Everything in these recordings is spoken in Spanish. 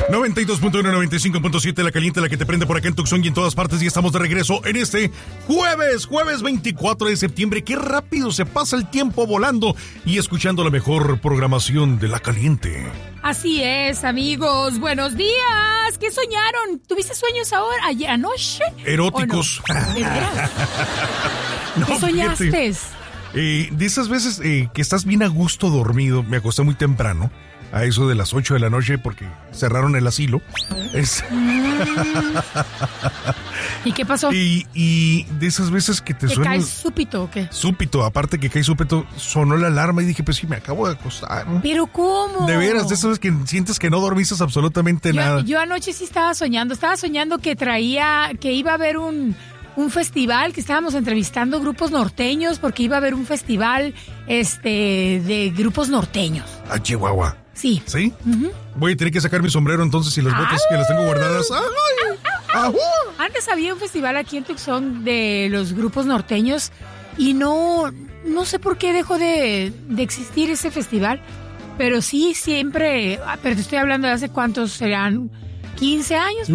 92.1, 95.7, la caliente, la que te prende por acá en Tucson y en todas partes. Y estamos de regreso en este jueves 24 de septiembre. Qué rápido se pasa el tiempo volando y escuchando la mejor programación de La Caliente. Así es, amigos. Buenos días. ¿Qué soñaron? ¿Tuviste sueños ahora, ayer anoche? Eróticos. No? ¿De veras? ¿Qué soñaste? De esas veces que estás bien a gusto dormido. Me acosté muy temprano, a eso de las 8 de la noche, porque cerraron el asilo. ¿Y qué pasó? Y de esas veces que te suena... ¿Que caes súbito o qué? Súbito, aparte que cae súbito, sonó la alarma y dije, pues sí, me acabo de acostar. ¿Pero cómo? De veras, de esas veces que sientes que no dormiste absolutamente nada. Yo anoche sí estaba soñando que iba a haber un festival, que estábamos entrevistando grupos norteños, porque iba a haber un festival de grupos norteños. A Chihuahua. Sí. ¿Sí? Uh-huh. Voy a tener que sacar mi sombrero entonces y las botas que las tengo guardadas. Antes había un festival aquí en Tucson de los grupos norteños y no sé por qué dejó de existir ese festival, pero sí siempre, pero te estoy hablando de hace cuántos serán, 15 años.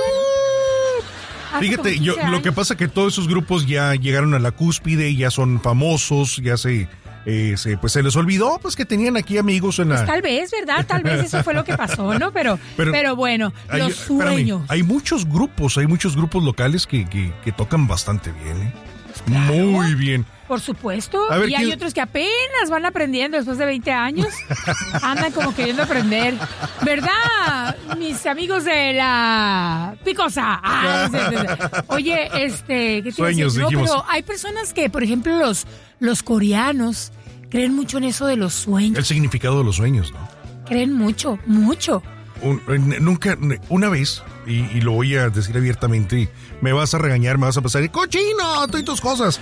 Fíjate, lo que pasa es que todos esos grupos ya llegaron a la cúspide y ya son famosos, ya se les olvidó pues que tenían aquí amigos en la... Pues tal vez, ¿verdad? Tal vez eso fue lo que pasó, ¿no? Pero bueno, los sueños. Hay muchos grupos locales que tocan bastante bien, ¿eh? Claro, muy bien. Por supuesto. Ver, y hay otros que apenas van aprendiendo después de 20 años. Andan como queriendo aprender. ¿Verdad? Mis amigos de la Picosa. Oye, ¿qué te sueños, no, dijimos. pero hay personas que, por ejemplo, los coreanos creen mucho en eso de los sueños. El significado de los sueños, ¿no? Creen mucho, mucho. Una vez, y lo voy a decir abiertamente, me vas a regañar, me vas a pasar, ¡cochino! Tú y tus cosas.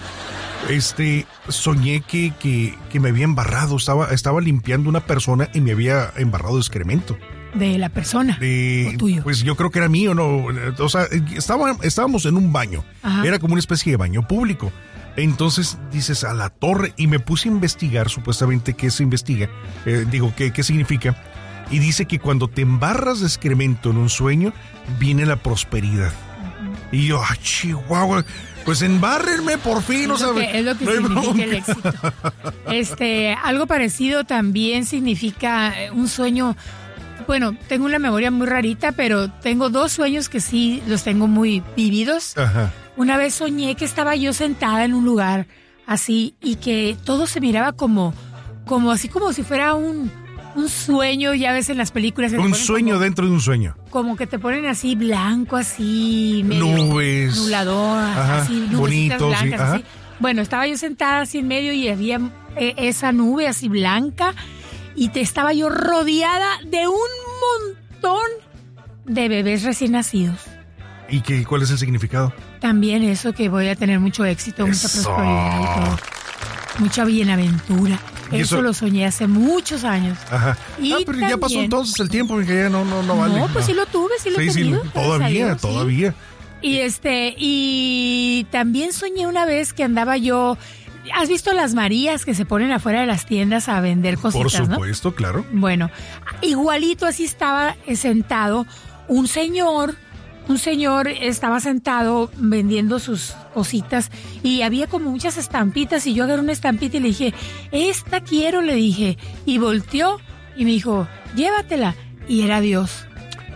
Soñé que me había embarrado, estaba limpiando una persona y me había embarrado de excremento. ¿De la persona? ¿O tuyo? Pues yo creo que era mío, ¿no? O sea, estábamos en un baño. Ajá. Era como una especie de baño público. Entonces dices, a la torre, y me puse a investigar supuestamente qué se investiga, qué significa. Y dice que cuando te embarras de excremento en un sueño, viene la prosperidad. Uh-huh. Y yo, Chihuahua, pues embárrenme por fin. Es lo que significa el éxito. Algo parecido también significa un sueño. Bueno, tengo una memoria muy rarita, pero tengo 2 sueños que sí los tengo muy vividos. Ajá. Una vez soñé que estaba yo sentada en un lugar así y que todo se miraba como si fuera un sueño, ya ves en las películas. Un sueño dentro de un sueño. Como que te ponen así blanco, así medio nubes, nublador, así bonito, blancas, sí, así. Bueno, estaba yo sentada así en medio y había esa nube así blanca y estaba yo rodeada de un montón de bebés recién nacidos. ¿Y cuál es el significado? También eso, que voy a tener mucho éxito, mucha prosperidad y todo. Mucha bienaventura. Eso lo soñé hace muchos años. Ajá. Pero también, ya pasó entonces el tiempo, que ya no vale. No, pues sí lo tuve, sí lo he tenido. Sí, todavía. Sí. Y también soñé una vez que andaba yo... ¿Has visto las Marías que se ponen afuera de las tiendas a vender cositas, por supuesto, ¿no? Claro. Bueno, igualito así estaba sentado un señor estaba sentado vendiendo sus cositas y había como muchas estampitas y yo agarré una estampita y le dije, esta quiero, le dije, y volteó y me dijo, llévatela, y era Dios.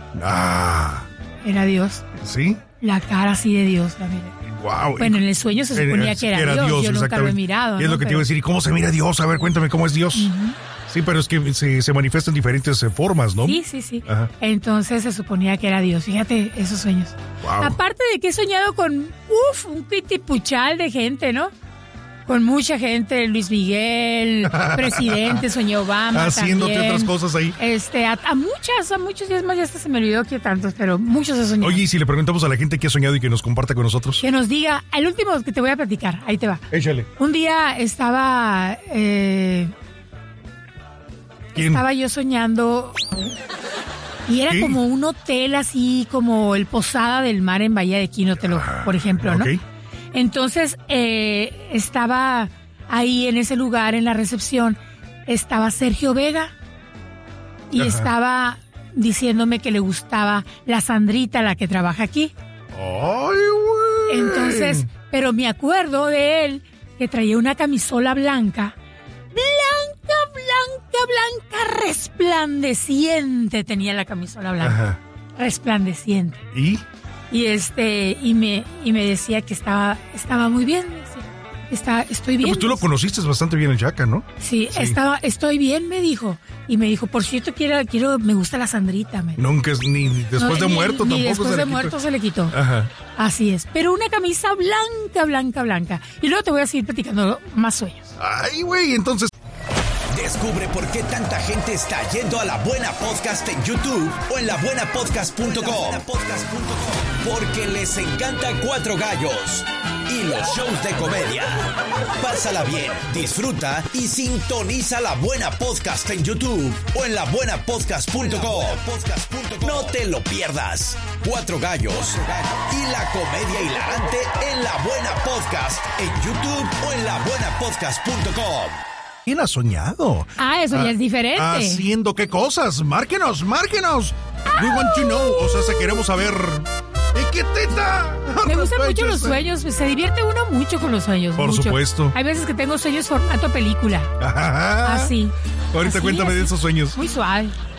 Era Dios. ¿Sí? La cara así de Dios, la miré. Wow. Bueno, en el sueño se suponía que era Dios. Yo nunca lo he mirado. Y es lo que te iba a decir, ¿y cómo se mira Dios? A ver, cuéntame cómo es Dios. Uh-huh. Sí, pero es que se manifiesta en diferentes formas, ¿no? Sí. Ajá. Entonces se suponía que era Dios. Fíjate esos sueños. Wow. Aparte de que he soñado con un pitipuchal de gente, ¿no? Con mucha gente, Luis Miguel, presidente, soñé Obama. Haciéndote también. Otras cosas ahí. A muchos días más, ya hasta se me olvidó que tantos, pero muchos he soñado. Oye, y si le preguntamos a la gente qué ha soñado y que nos comparta con nosotros. Que nos diga, el último que te voy a platicar, ahí te va. Échale. Un día estaba... Estaba yo soñando y era como un hotel así como el Posada del Mar en Bahía de Quino, por ejemplo, ¿no? Okay. Entonces estaba ahí en ese lugar, en la recepción, estaba Sergio Vega y estaba diciéndome que le gustaba la Sandrita, la que trabaja aquí. ¡Ay, güey! Entonces, pero me acuerdo de él que traía una camisola blanca, resplandeciente, tenía la camisola blanca. Ajá. Resplandeciente. ¿Y? Y me decía que estaba muy bien, me decía. Estoy bien. Pues tú lo conociste bastante bien el Chaca, ¿no? Sí, estoy bien, me dijo. Y me dijo, por cierto, me gusta la Sandrita. Nunca, ni después de muerto ni tampoco después se le de quitó. muerto se le quitó. Ajá. Así es. Pero una camisa blanca. Y luego te voy a seguir platicando más sueños. Ay, güey, entonces... Descubre por qué tanta gente está yendo a La Buena Podcast en YouTube o en labuenapodcast.com. Porque les encanta Cuatro Gallos y los shows de comedia. Pásala bien, disfruta y sintoniza La Buena Podcast en YouTube o en labuenapodcast.com. No te lo pierdas. Cuatro Gallos y la comedia hilarante en La Buena Podcast en YouTube o en labuenapodcast.com. ¿Quién ha soñado? Eso ya es diferente. ¿Haciendo qué cosas? Márquenos. We want to know. O sea, queremos saber... ¡Etiquetita! Me gustan mucho los sueños. Se divierte uno mucho con los sueños. Por supuesto. Hay veces que tengo sueños formato película. Así. Ahorita así, cuéntame de esos sueños. Muy suave.